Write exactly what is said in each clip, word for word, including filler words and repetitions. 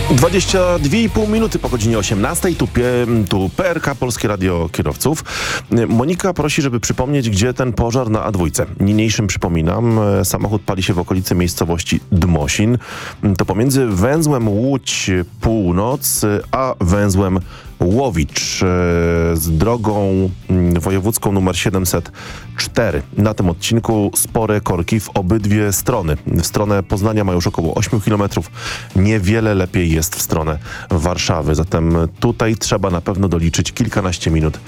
dwadzieścia dwie i pół minuty po godzinie osiemnastej, tu, tu P R K, Polskie Radio Kierowców. Monika prosi, żeby przypomnieć, gdzie ten pożar na A dwa. Niniejszym przypominam, samochód pali się w okolicy miejscowości Dmosin. To pomiędzy węzłem Łódź Północ a węzłem Łowicz z drogą wojewódzką numer siedemset cztery. Na tym odcinku spore korki w obydwie strony. W stronę Poznania ma już około ośmiu kilometrów. Niewiele lepiej jest w stronę Warszawy. Zatem tutaj trzeba na pewno doliczyć kilkanaście minut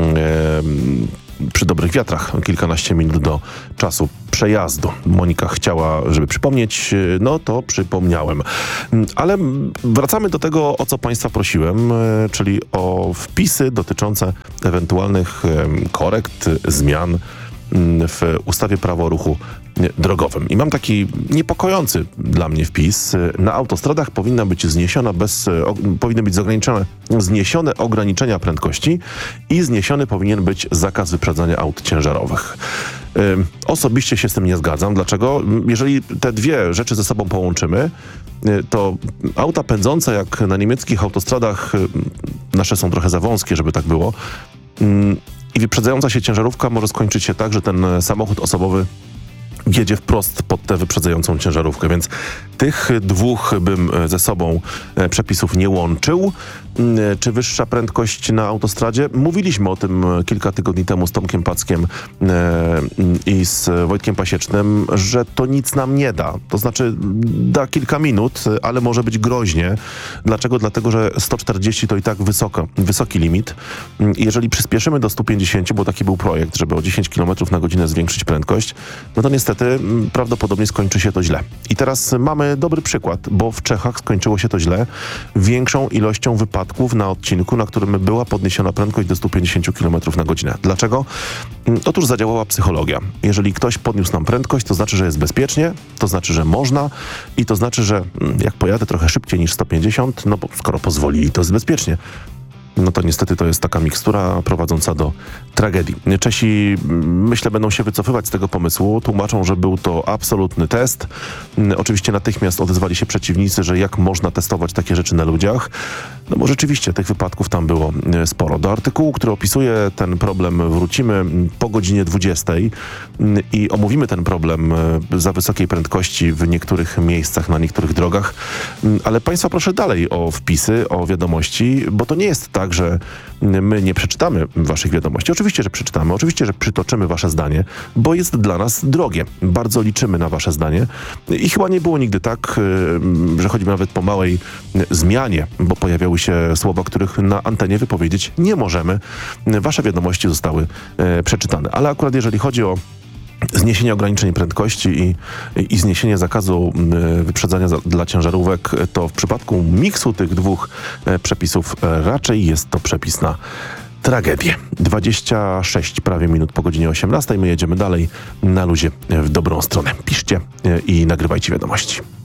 przy dobrych wiatrach, kilkanaście minut do czasu przejazdu. Monika chciała, żeby przypomnieć, no to przypomniałem. Ale wracamy do tego, o co Państwa prosiłem, czyli o wpisy dotyczące ewentualnych korekt, zmian w ustawie Prawo o ruchu drogowym. I mam taki niepokojący dla mnie wpis. Na autostradach powinna być zniesiona bez, o, powinny być zograniczone, zniesione ograniczenia prędkości i zniesiony powinien być zakaz wyprzedzania aut ciężarowych. Yy, osobiście się z tym nie zgadzam. Dlaczego? Jeżeli te dwie rzeczy ze sobą połączymy, yy, to auta pędzące jak na niemieckich autostradach, yy, nasze są trochę za wąskie, żeby tak było, yy, i wyprzedzająca się ciężarówka może skończyć się tak, że ten samochód osobowy jedzie wprost pod tę wyprzedzającą ciężarówkę, więc tych dwóch bym ze sobą przepisów nie łączył. Czy wyższa prędkość na autostradzie? Mówiliśmy o tym kilka tygodni temu z Tomkiem Packiem i z Wojtkiem Pasiecznym, że to nic nam nie da. To znaczy da kilka minut, ale może być groźnie. Dlaczego? Dlatego, że sto czterdzieści to i tak wysoko, wysoki limit. Jeżeli przyspieszymy do stu pięćdziesięciu, bo taki był projekt, żeby o dziesięć kilometrów na godzinę zwiększyć prędkość, no to niestety prawdopodobnie skończy się to źle. I teraz mamy dobry przykład, bo w Czechach skończyło się to źle większą ilością wypadków na odcinku, na którym była podniesiona prędkość do stu pięćdziesięciu kilometrów na godzinę. Dlaczego? Otóż zadziałała psychologia. Jeżeli ktoś podniósł nam prędkość, to znaczy, że jest bezpiecznie, to znaczy, że można i to znaczy, że jak pojadę trochę szybciej niż sto pięćdziesiąt, no bo skoro pozwolili, to jest bezpiecznie. No to niestety to jest taka mikstura prowadząca do tragedii. Czesi, myślę, będą się wycofywać z tego pomysłu. Tłumaczą, że był to absolutny test. Oczywiście natychmiast odezwali się przeciwnicy, że jak można testować takie rzeczy na ludziach. No bo rzeczywiście tych wypadków tam było sporo. Do artykułu, który opisuje ten problem, wrócimy po godzinie dwudziestej i omówimy ten problem za wysokiej prędkości w niektórych miejscach, na niektórych drogach. Ale Państwa proszę dalej o wpisy, o wiadomości, bo to nie jest tak, że my nie przeczytamy waszych wiadomości. Oczywiście, że przeczytamy. Oczywiście, że przytoczymy wasze zdanie, bo jest dla nas drogie. Bardzo liczymy na wasze zdanie. I chyba nie było nigdy tak, że choćby nawet po małej zmianie, bo pojawiały się słowa, których na antenie wypowiedzieć nie możemy. Wasze wiadomości zostały przeczytane. Ale akurat jeżeli chodzi o zniesienie ograniczeń prędkości i, i zniesienie zakazu wyprzedzania za, dla ciężarówek, to w przypadku miksu tych dwóch przepisów raczej jest to przepis na tragedię. dwadzieścia sześć prawie minut po godzinie osiemnastej. My jedziemy dalej na luzie w dobrą stronę. Piszcie i nagrywajcie wiadomości.